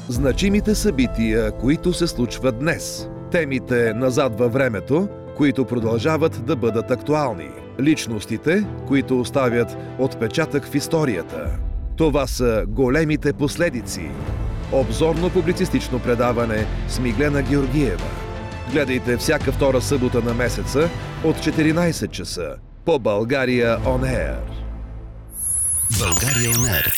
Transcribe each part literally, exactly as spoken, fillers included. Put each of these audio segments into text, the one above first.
Значимите събития, които се случват днес. Темите назад във времето, които продължават да бъдат актуални. Личностите, които оставят отпечатък в историята. Това са големите последици. Обзорно-публицистично предаване с Миглена Георгиева. Гледайте всяка втора събота на месеца от четиринайсет часа по България Он Еър. България Он Еър.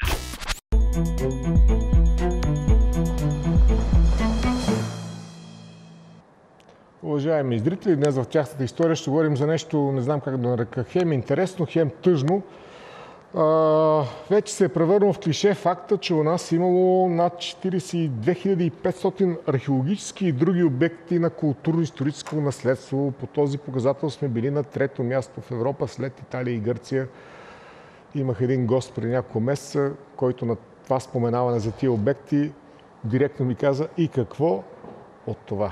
Уважаеми зрители, днес в тяхната история ще говорим за нещо, не знам как да нарека, хем интересно, хем тъжно. А, вече се е превърнал в клише факта, че у нас е имало над четирийсет и две хиляди и петстотин археологически и други обекти на културно-историческо наследство. По този показател сме били на трето място в Европа след Италия и Гърция. Имах един гост преди няколко месеца, който на това споменаване за тия обекти директно ми каза: и какво от това?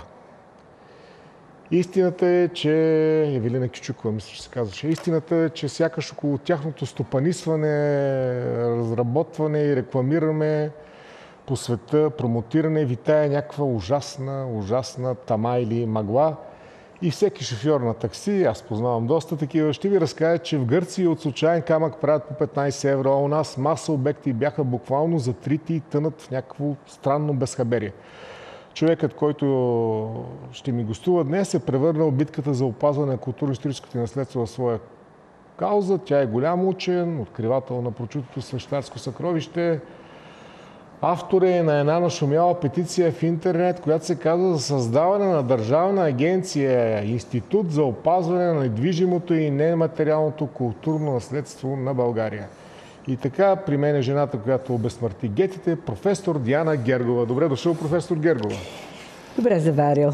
Истината е, че Евелина Кючукова, мисля, че се казваше, истината е, че сякаш около тяхното стопанисване, разработване и рекламиране по света, промотиране, витае някаква ужасна, ужасна тама или мъгла. И всеки шофьор на такси, аз познавам доста такива, ще ви разкаже, че в Гърция от случайен камък правят по петнайсет евро, а у нас маса обекти бяха буквално затрити и тънат в някакво странно безхаберие. Човекът, който ще ми гостува днес, е превърнал битката за опазване на културно-историческото наследство в своя кауза. Тя е голям учен, откривател на прочутото свещарско съкровище. Автор е на една нашумяла петиция в интернет, която се казва за създаване на държавна агенция, Институт за опазване на недвижимото и нематериалното културно наследство на България. И така, при мен е жената, която обезсмърти гетите, професор Диана Гергова. Добре дошъл, професор Гергова. Добре заварил.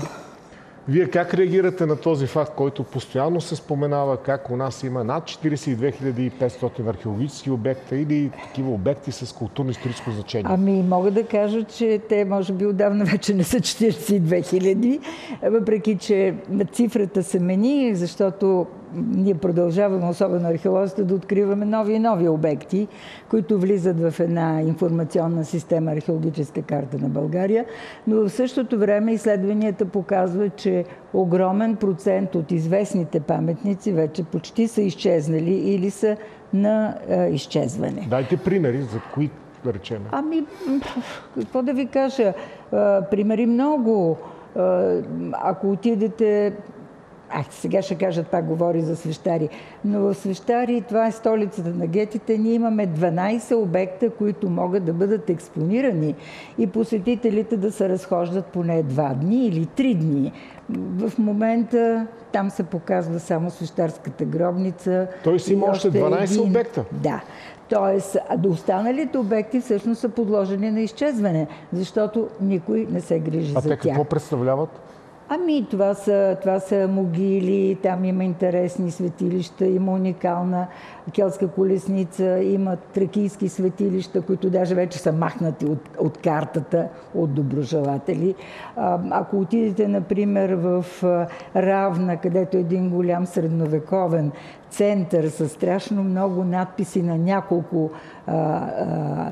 Вие как реагирате на този факт, който постоянно се споменава, как у нас има над четирийсет и две хиляди и петстотин археологически обекта или такива обекти с културно-историческо значение? Ами, мога да кажа, че те може би отдавна вече не са четирийсет и две хиляди, въпреки че цифрата се мени, защото ние продължаваме, особено археолозите, да откриваме нови и нови обекти, които влизат в една информационна система, археологическа карта на България. Но в същото време изследванията показват, че огромен процент от известните паметници вече почти са изчезнали или са на е, изчезване. Дайте примери, за кои да речем. Ами, какво да ви кажа? Е, примери много. Е, ако отидете... Ах, сега ще кажат, пак говори за свещари. Но в Свещари, това е столицата на гетите, ние имаме дванайсет обекта, които могат да бъдат експонирани и посетителите да се разхождат поне два дни или три дни. В момента там се показва само свещарската гробница. Той си има още дванайсет един... обекта? Да. Тоест, останалите обекти всъщност са подложени на изчезване, защото никой не се грижи а за те тях. какво представляват? Ами, това са, това са могили, там има интересни светилища, има уникална келтска колесница, има тракийски светилища, които даже вече са махнати от, от картата от доброжелатели. А, ако отидете, например, в Равна, където е един голям средновековен център с страшно много надписи на няколко а, а,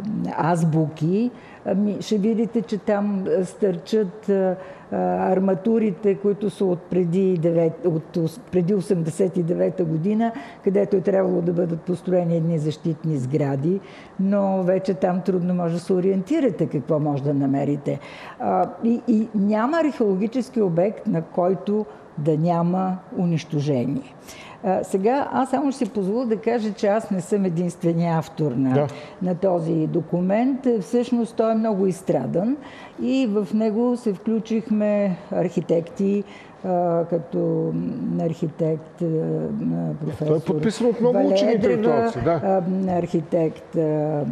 азбуки, ами, ще видите, че там стърчат а, арматурите, които са от преди, девет, от преди осемдесет и девета година, където е трябвало да бъдат построени едни защитни сгради, но вече там трудно може да се ориентирате какво може да намерите. А, и, и няма археологически обект, на който да няма унищожение. А, сега аз само ще си позволя да кажа, че аз не съм единствения автор на, да. на този документ. Всъщност той е много изстрадан и в него се включихме архитекти, а, като архитект а, професор Той е подписан от много учени интелектуалци, да. Архитект а,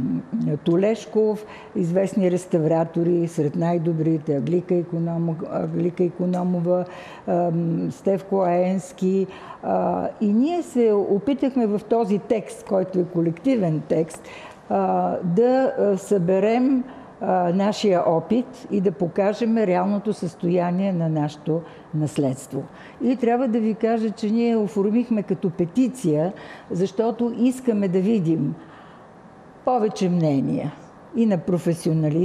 Тулешков, известни реставратори, сред най-добрите Аглика Икономова, Аглика Икономова, а, Стефко Аенски. А, и ние се опитахме в този текст, който е колективен текст, а, да съберем а, нашия опит и да покажем реалното състояние на нашето наследство. И трябва да ви кажа, че ние оформихме като петиция, защото искаме да видим повече мнения и на професионалисти,